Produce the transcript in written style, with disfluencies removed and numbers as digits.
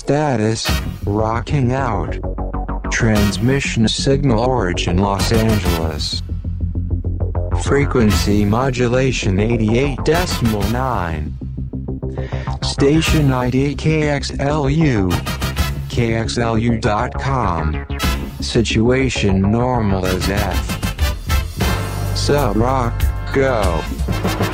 Status, rocking out. Transmission signal origin Los Angeles. Frequency modulation 88.9. Station ID KXLU. KXLU.com. Situation normal as F. Sub rock, go.